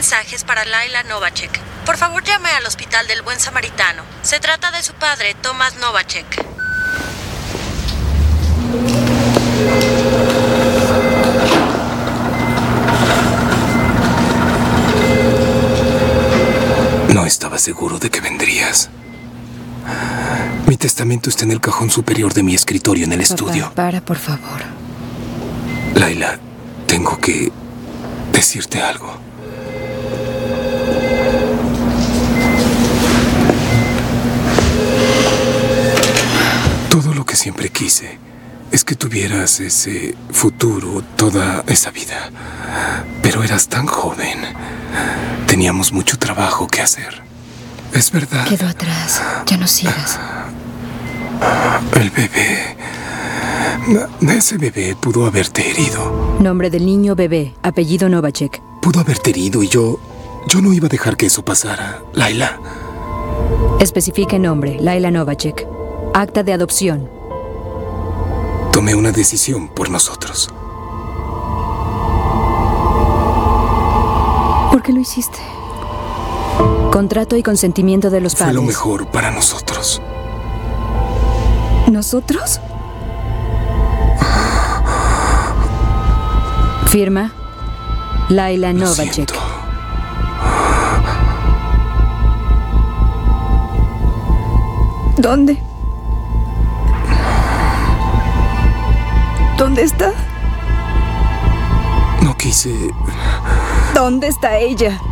mensajes para Laila Novacek. Por favor, llame al Hospital del Buen Samaritano. Se trata de su padre, Tomás Novacek. No estaba seguro de que vendrías. Mi testamento está en el cajón superior de mi escritorio en el estudio. Para, por favor. Laila, tengo que decirte algo. Todo lo que siempre quise es que tuvieras ese futuro, toda esa vida. Pero eras tan joven. Teníamos mucho trabajo que hacer. Es verdad. Quedó atrás. Ya no sigas. El bebé. Ese bebé pudo haberte herido. Nombre del niño bebé, apellido Novacek. Pudo haberte herido y yo no iba a dejar que eso pasara, Laila. Especifique nombre, Laila Novacek. Acta de adopción. Tomé una decisión por nosotros. ¿Por qué lo hiciste? Contrato y consentimiento de los padres. Fue lo mejor para nosotros. ¿Nosotros? Firma Laila Novacek. Siento. ¿Dónde? ¿Dónde está? No quise. ¿Dónde está ella?